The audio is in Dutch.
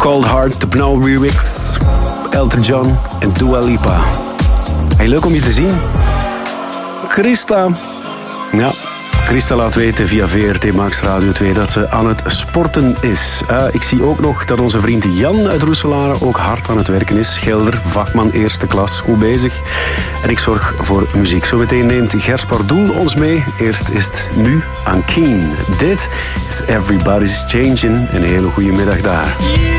Cold Heart, de Pnau remix, Elton John en Dua Lipa. Hey, leuk om je te zien. Christa. Ja, Christa laat weten via VRT Max Radio 2 dat ze aan het sporten is. Ik zie ook nog dat onze vriend Jan uit Roeselare ook hard aan het werken is. Schilder, vakman eerste klas, goed bezig. En ik zorg voor muziek. Zometeen neemt Gers Pardoel ons mee. Eerst is het nu aan Keen. Dit is Everybody's Changing. Een hele goede middag daar.